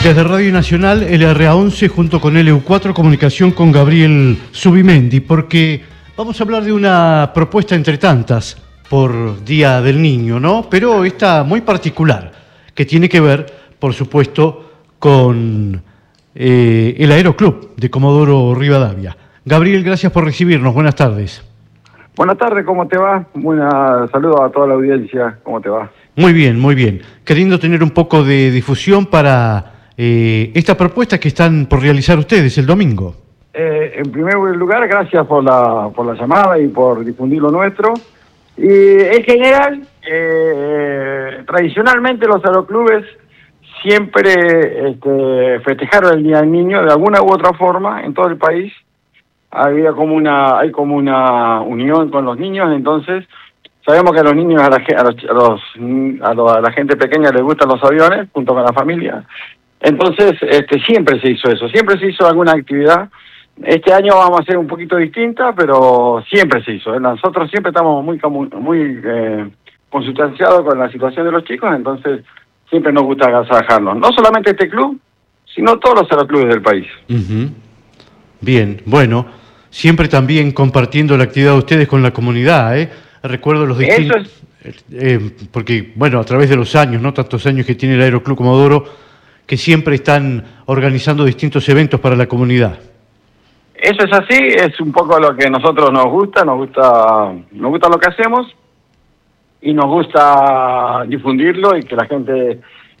Desde Radio Nacional, LRA11 junto con LU4 Comunicación con Gabriel Zubimendi, porque vamos a hablar de una propuesta entre tantas por Día del Niño, ¿no? Pero esta muy particular, que tiene que ver, por supuesto, con el Aeroclub de Comodoro Rivadavia. Gabriel, gracias por recibirnos. Buenas tardes. Buenas tardes, ¿cómo te va? Saludos a toda la audiencia, ¿cómo te va? Muy bien, muy bien. Queriendo tener un poco de difusión para esta propuesta que están por realizar ustedes el domingo. En primer lugar, gracias por la llamada y por difundir lo nuestro. Y en general, tradicionalmente los aeroclubes siempre festejaron el Día del Niño de alguna u otra forma en todo el país. Hay como una unión con los niños, entonces sabemos que a los niños, a la gente pequeña les gustan los aviones, junto con la familia. Entonces, siempre se hizo eso, siempre se hizo alguna actividad. Este año vamos a hacer un poquito distinta, pero siempre se hizo. Nosotros siempre estamos muy consustanciados con la situación de los chicos, entonces siempre nos gusta agasajarlos. No solamente este club, sino todos los aeroclubes del país. Uh-huh. Bien, bueno, siempre también compartiendo la actividad de ustedes con la comunidad, ¿eh? Recuerdo los distintos... porque, bueno, a través de los años, ¿no? Tantos años que tiene el Aeroclub Comodoro, que siempre están organizando distintos eventos para la comunidad. Eso es así, es un poco lo que a nosotros nos gusta lo que hacemos y nos gusta difundirlo y que la gente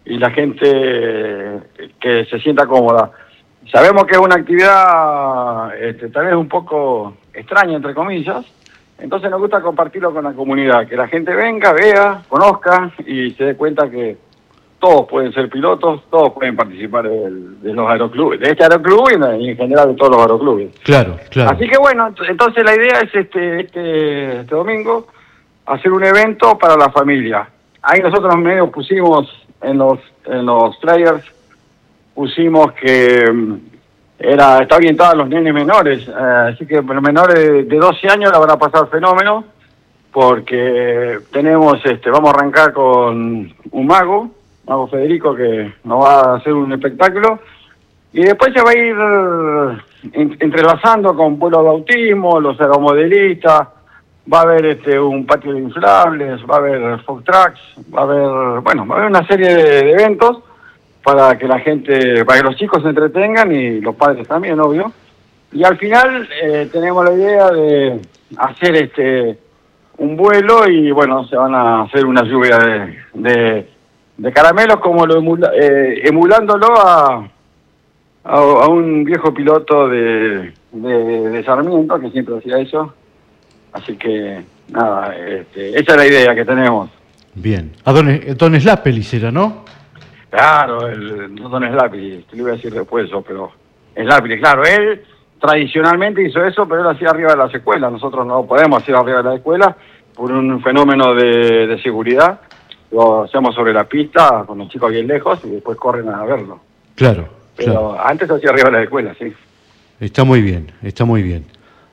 que se sienta cómoda. Sabemos que es una actividad tal vez un poco extraña, entre comillas, entonces nos gusta compartirlo con la comunidad, que la gente venga, vea, conozca y se dé cuenta que todos pueden ser pilotos, todos pueden participar de los aeroclubes, de este aeroclub y en general de todos los aeroclubes. Claro, claro. Así que bueno, entonces la idea es este domingo hacer un evento para la familia. Ahí nosotros medio pusimos en los flyers, pusimos que está orientada a los nenes menores, así que los menores de 12 años la van a pasar fenómeno, porque vamos a arrancar con un Mago Federico, que nos va a hacer un espectáculo, y después se va a ir entrelazando con vuelos de autismo, los aeromodelistas, va a haber un patio de inflables, va a haber food trucks, va a haber una serie de eventos para que para que los chicos se entretengan y los padres también, obvio. Y al final tenemos la idea de hacer un vuelo y bueno, se van a hacer una lluvia de caramelos, como emulándolo a un viejo piloto de Sarmiento, que siempre hacía eso. Así que, nada, esa es la idea que tenemos. Bien. A Don Slapelis era, ¿no? Claro, Don Slapelis, te lo iba a decir después eso, pero Slapelis, claro, él tradicionalmente hizo eso, pero él hacía arriba de las escuelas. Nosotros no podemos hacer arriba de la escuela por un fenómeno de seguridad. Lo hacemos sobre la pista con los chicos bien lejos y después corren a verlo. Claro. Pero claro. Antes hacía arriba de la escuela, sí. Está muy bien, está muy bien.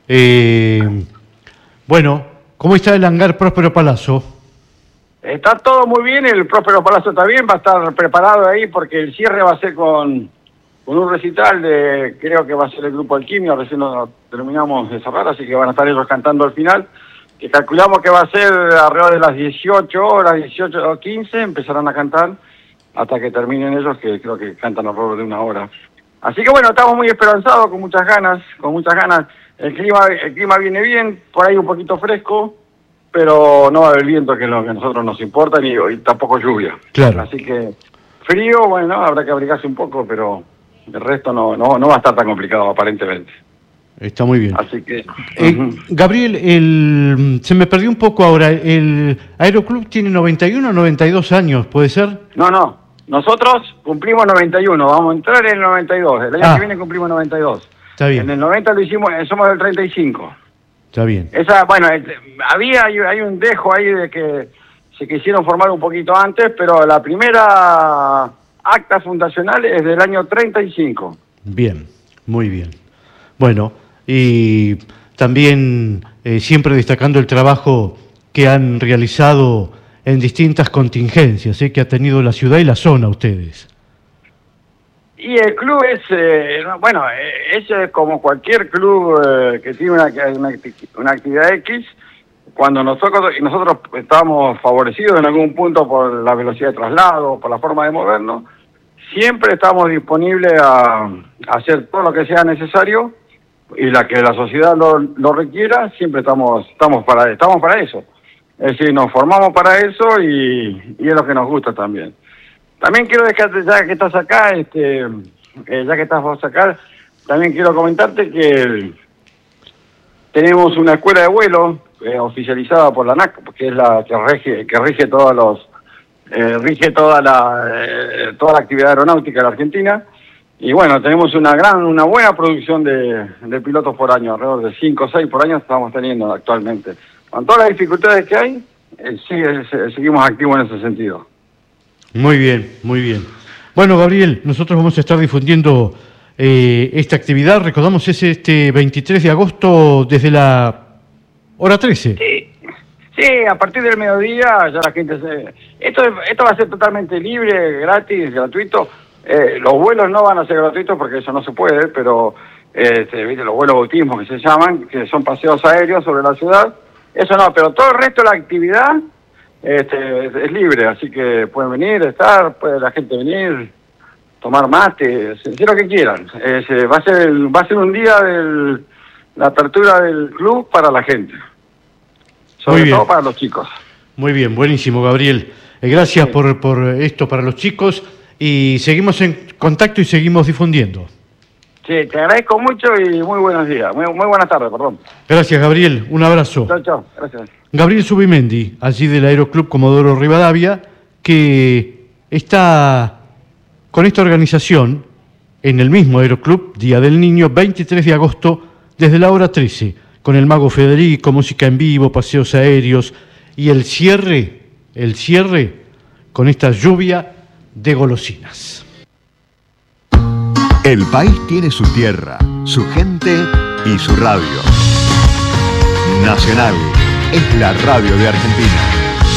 Bueno, ¿cómo está el hangar Próspero Palazzo? Está todo muy bien, el Próspero Palazzo está bien, va a estar preparado ahí porque el cierre va a ser con un recital creo que va a ser el grupo Alquimia, recién lo terminamos de cerrar, así que van a estar ellos cantando al final, que calculamos que va a ser alrededor de las 18 horas, 18 o 15, empezarán a cantar hasta que terminen ellos, que creo que cantan alrededor de una hora. Así que bueno, estamos muy esperanzados, con muchas ganas. El clima viene bien, por ahí un poquito fresco, pero no va a haber viento, que es lo que a nosotros nos importa, ni tampoco lluvia. Claro. Así que frío, bueno, habrá que abrigarse un poco, pero el resto no va a estar tan complicado, aparentemente. Está muy bien. Así que... Gabriel, se me perdió un poco ahora, ¿el Aeroclub tiene 91 o 92 años, puede ser? No, nosotros cumplimos 91, vamos a entrar en el 92, el año que viene cumplimos 92. Está bien. En el 90 lo hicimos, somos del 35. Está bien. Hay un dejo ahí de que se quisieron formar un poquito antes, pero la primera acta fundacional es del año 35. Bien, muy bien. Bueno, y también siempre destacando el trabajo que han realizado en distintas contingencias que ha tenido la ciudad y la zona ustedes. Y el club es, bueno, eso es como cualquier club que tiene una actividad X. Cuando nosotros estamos favorecidos en algún punto por la velocidad de traslado, por la forma de movernos, siempre estamos disponibles a hacer todo lo que sea necesario y la que la sociedad lo requiera. Siempre estamos para eso. Es decir, nos formamos para eso y es lo que nos gusta también. También quiero dejarte, ya que estás acá, ya que estás vos acá, también quiero comentarte que tenemos una escuela de vuelo oficializada por la ANAC, que es la que rige toda la actividad aeronáutica de la Argentina. Y bueno, tenemos una buena producción de pilotos por año, alrededor de 5 o 6 por año estamos teniendo actualmente. Con todas las dificultades que hay, seguimos activos en ese sentido. Muy bien, muy bien. Bueno, Gabriel, nosotros vamos a estar difundiendo esta actividad. Recordamos, es este 23 de agosto desde la hora 13. Sí, a partir del mediodía ya la gente Esto va a ser totalmente libre, gratis, gratuito. Los vuelos no van a ser gratuitos porque eso no se puede, pero ¿viste? Los vuelos bautismo que se llaman, que son paseos aéreos sobre la ciudad, eso no, pero todo el resto de la actividad es libre, así que pueden venir, puede la gente venir, tomar mate, hacer lo que quieran. Va a ser un día de la apertura del club para la gente, sobre todo para los chicos. Muy bien, buenísimo, Gabriel. Gracias por esto para los chicos y seguimos en contacto y seguimos difundiendo. Sí, te agradezco mucho y muy buenos días, muy buenas tardes, perdón. Gracias, Gabriel, un abrazo. Chao, gracias. Gabriel Subimendi, allí del Aeroclub Comodoro Rivadavia, que está con esta organización en el mismo Aeroclub, Día del Niño, 23 de agosto, desde la hora 13, con el Mago Federico, música en vivo, paseos aéreos y el cierre con esta lluvia de golosinas. El país tiene su tierra, su gente y su radio. Nacional es la radio de Argentina.